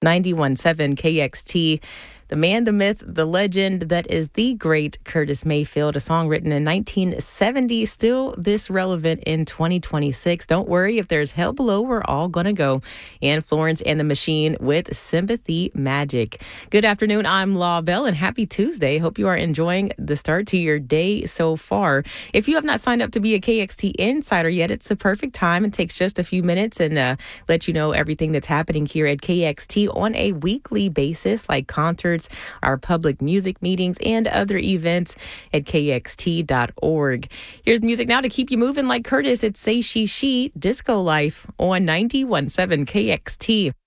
91.7 KXT. The man, the myth, the legend that is the great Curtis Mayfield, a song written in 1970, still this relevant in 2026. Don't worry, if there's hell below, we're all gonna go. And Florence and the Machine with Sympathy Magic. Good afternoon, I'm Law Bell, and happy Tuesday. Hope you are enjoying the start to your day so far. If you have not signed up to be a KXT Insider yet, it's the perfect time. It takes just a few minutes and let you know everything that's happening here at KXT on a weekly basis, like concerts, our public music meetings, and other events at kxt.org. Here's music now to keep you moving like Curtis. It's Say She Disco Life on 91.7 KXT.